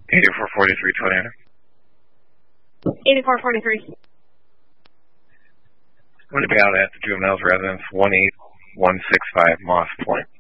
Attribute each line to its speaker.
Speaker 1: 8443 Tornado.
Speaker 2: 8443.
Speaker 1: I'm going to be out at the juvenile's residence, 18165 Moss Point.